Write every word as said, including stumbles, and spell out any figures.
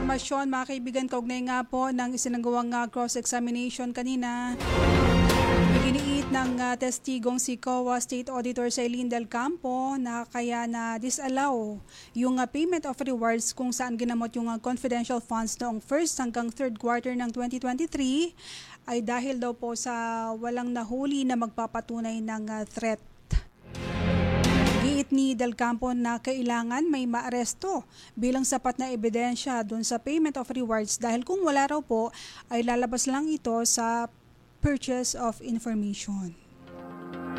impormasyon mga kaibigan, kaugnay nga po ng isinagawang uh, cross-examination kanina. Iginiit ng uh, testigong si C O A State Auditor Sailin Del Campo na kaya na disallow yung uh, payment of rewards kung saan ginamot yung uh, confidential funds noong first hanggang third quarter ng twenty twenty-three ay dahil daw po sa walang nahuli na magpapatunay ng uh, threat. Giit ni Del Campo na kailangan may maaresto bilang sapat na ebidensya dun sa payment of rewards dahil kung wala raw po ay lalabas lang ito sa purchase of information.